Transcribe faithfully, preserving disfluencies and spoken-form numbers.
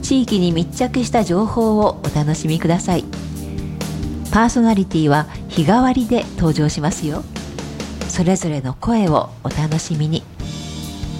地域に密着した情報をお楽しみください。パーソナリティは日替わりで登場しますよ。それぞれの声をお楽しみに。